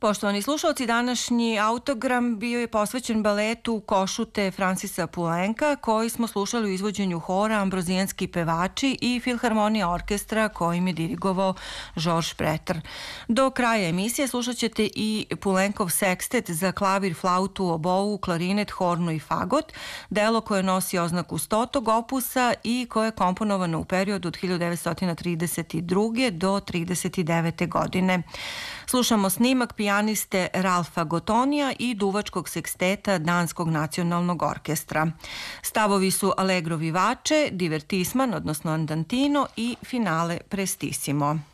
Poštovani slušalci, današnji autogram bio je posvećen baletu Košute Francisa Poulenca, koji smo slušali u izvođenju hora Ambrozijanski pevači i Filharmonija orkestra kojim je dirigovao Georges Preter. Do kraja emisije slušat ćete i Poulencov sekstet za klavir, flautu, obou, klarinet, hornu i fagot, delo koje nosi oznaku 100. opusa i koje je komponovano u periodu od 1932. do 1939. godine. Slušamo snimak pijaniste Ralfa Gotonija i duvačkog seksteta Danskog nacionalnog orkestra. Stavovi su Allegro vivace, divertisman, odnosno andantino i finale prestissimo.